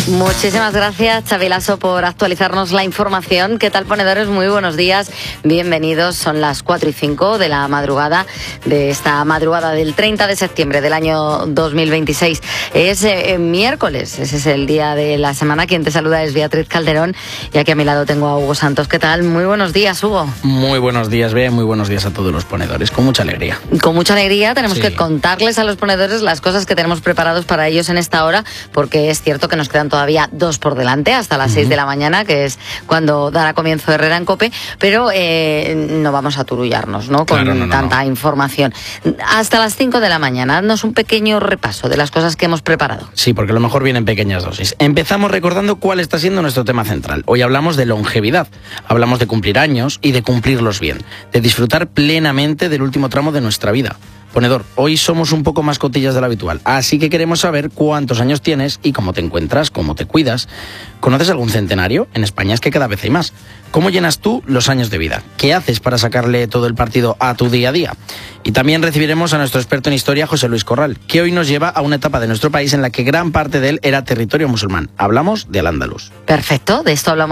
Muchísimas gracias, Xavi Lasso, por actualizarnos la información. ¿Qué tal, ponedores? Muy buenos días, bienvenidos. Son las 4:05 de la madrugada, de esta madrugada del 30 de septiembre del año 2026. Es miércoles, ese es el día de la semana. Quien te saluda es Beatriz Calderón y aquí a mi lado tengo a Hugo Santos. ¿Qué tal? Muy buenos días, Hugo. Muy buenos días, Bea, muy buenos días a todos los ponedores, con mucha alegría. Con mucha alegría tenemos que contarles a los ponedores las cosas que tenemos preparados para ellos en esta hora, porque es cierto que nos quedan todavía 2 por delante, hasta las 6 de la mañana, que es cuando dará comienzo Herrera en COPE, pero no vamos a turullarnos, ¿no? Con tanta información. Hasta las 5 de la mañana, haznos un pequeño repaso de las cosas que hemos preparado. Sí, porque a lo mejor vienen pequeñas dosis. Empezamos recordando cuál está siendo nuestro tema central. Hoy hablamos de longevidad, hablamos de cumplir años y de cumplirlos bien, de disfrutar plenamente del último tramo de nuestra vida. Ponedor, hoy somos un poco más cotillas de lo habitual, así que queremos saber cuántos años tienes y cómo te encuentras, cómo te cuidas. ¿Conoces algún centenario? En España es que cada vez hay más. ¿Cómo llenas tú los años de vida? ¿Qué haces para sacarle todo el partido a tu día a día? Y también recibiremos a nuestro experto en historia, José Luis Corral, que hoy nos lleva a una etapa de nuestro país en la que gran parte de él era territorio musulmán. Hablamos de Al-Ándalus. Perfecto, de esto hablamos